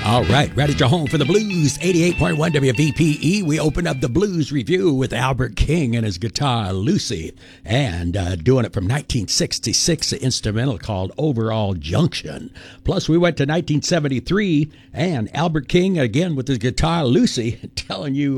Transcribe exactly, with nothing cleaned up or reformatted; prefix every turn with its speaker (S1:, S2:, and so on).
S1: All right, right at your home for the blues, eighty-eight point one W V P E. We open up the blues review with Albert King and his guitar, Lucy, and uh, doing it from nineteen sixty-six, an instrumental called Overall Junction. Plus, we went to nineteen seventy-three, and Albert King, again with his guitar, Lucy, telling you